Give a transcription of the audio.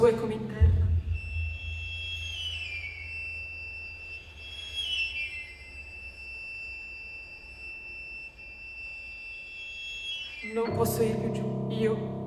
Due come in terra. Non posso ir più giù, io